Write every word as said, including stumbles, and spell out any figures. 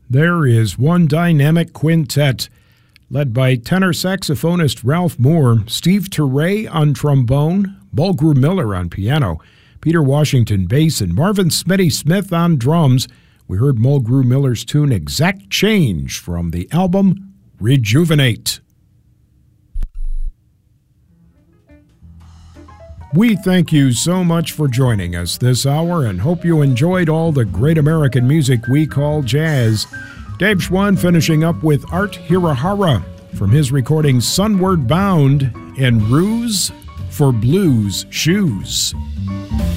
there is one dynamic quintet led by tenor saxophonist Ralph Moore, Steve Turre on trombone, Mulgrew Miller on piano, Peter Washington bass, and Marvin Smitty Smith on drums. We heard Mulgrew Miller's tune Exact Change from the album Rejuvenate. We thank you so much for joining us this hour and hope you enjoyed all the great American music we call jazz. Dave Schwann finishing up with Art Hirahara from his recording Sunward Bound and Ruse for Blues Shoes.